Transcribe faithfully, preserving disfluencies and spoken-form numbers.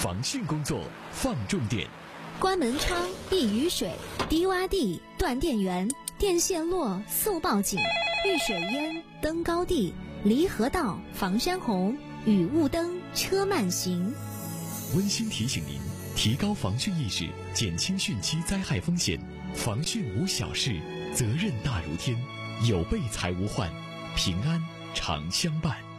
防汛工作放重点。 关门窗、避雨水、低洼地、断电源、电线落、速报警、遇水淹、登高地、离合道、防山洪、雨雾灯、车慢行。 温馨提醒您，提高防汛意识，减轻汛期灾害风险。防汛无小事，责任大如天，有备才无患，平安常相伴。